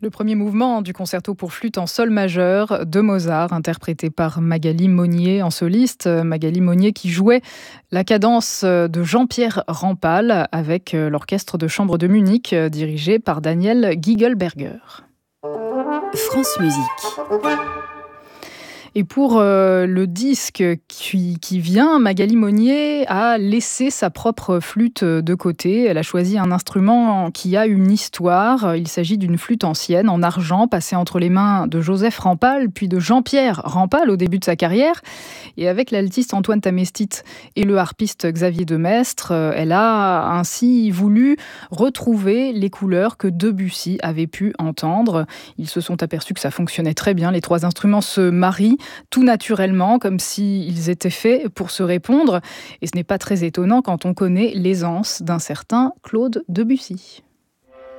Le premier mouvement du concerto pour flûte en sol majeur de Mozart, interprété par Magali Monnier en soliste. Magali Monnier qui jouait la cadence de Jean-Pierre Rampal avec l'orchestre de chambre de Munich, dirigé par Daniel Gigelberger. France Musique. Et pour le disque qui vient, Magali Monnier a laissé sa propre flûte de côté. Elle a choisi un instrument qui a une histoire. Il s'agit d'une flûte ancienne en argent passée entre les mains de Joseph Rampal, puis de Jean-Pierre Rampal au début de sa carrière. Et avec l'altiste Antoine Tamestit et le harpiste Xavier Demestre, elle a ainsi voulu retrouver les couleurs que Debussy avait pu entendre. Ils se sont aperçus que ça fonctionnait très bien. Les trois instruments se marient tout naturellement, comme s'ils étaient faits pour se répondre. Et ce n'est pas très étonnant quand on connaît l'aisance d'un certain Claude Debussy.